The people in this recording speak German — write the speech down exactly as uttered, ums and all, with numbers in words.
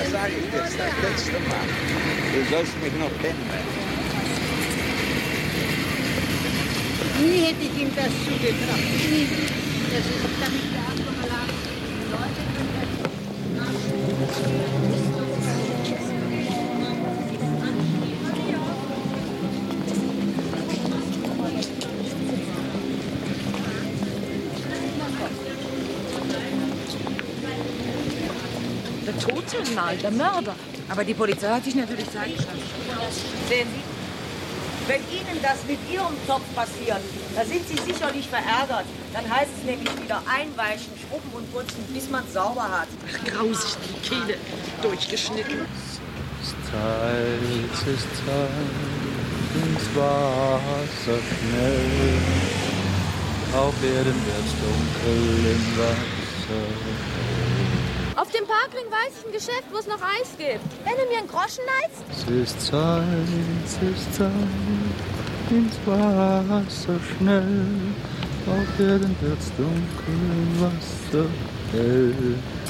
Das sage ich jetzt das letzte Mal. Du sollst mich noch kennenlernen. Nie hätte ich ihm das zugetraut. Nie. Das ist damit der Abgemalert. Die Leute können Der Totenmal, der Mörder. Aber die Polizei hat sich natürlich Zeit geschaffen. Sehen Sie, wenn Ihnen das mit Ihrem Topf passiert, da sind Sie sicherlich verärgert. Dann heißt es nämlich wieder einweichen, schrubben und putzen, bis man es sauber hat. Ach, grausig, die Kehle durchgeschnitten. Es ist Zeit, es ist Zeit, ins Wasser schnell. Auf Erden wird's dunkel im Wasser. Auf dem Parkring weiß ich ein Geschäft, wo es noch Eis gibt. Wenn du mir einen Groschen leihst? Es ist Zeit, es ist Zeit, ins Wasser schnell. Auf Erden wird's dunkel im Wasser hell.